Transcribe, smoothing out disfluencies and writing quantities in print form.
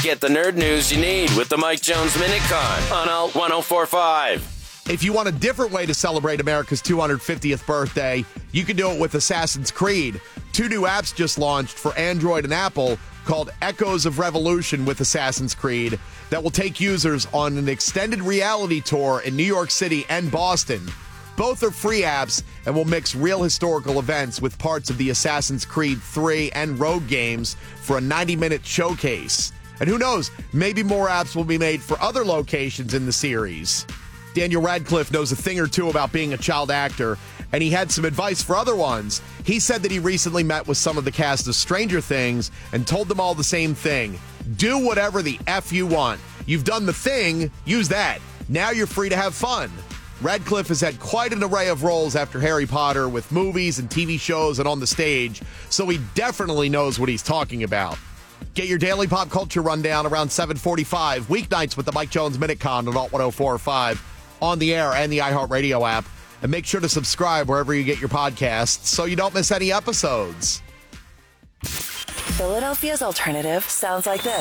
Get the nerd news you need with the Mike Jones Minute Con on Alt 1045. If you want a different way to celebrate America's 250th birthday, you can do it with Assassin's Creed. 2 new apps just launched for Android and Apple called Echoes of Revolution with Assassin's Creed that will take users on an extended reality tour in New York City and Boston. Both are free apps and will mix real historical events with parts of the Assassin's Creed 3 and Rogue games for a 90-minute showcase. And who knows, maybe more apps will be made for other locations in the series. Daniel Radcliffe knows a thing or two about being a child actor, and he had some advice for other ones. He said that he recently met with some of the cast of Stranger Things and told them all the same thing. Do whatever the F you want. You've done the thing, use that. Now you're free to have fun. Radcliffe has had quite an array of roles after Harry Potter with movies and TV shows and on the stage, so he definitely knows what he's talking about. Get your daily pop culture rundown around 7:45, weeknights with the Mike Jones Minute Con on Alt 1045, on the air and the iHeartRadio app. And make sure to subscribe wherever you get your podcasts so you don't miss any episodes. Philadelphia's alternative sounds like this.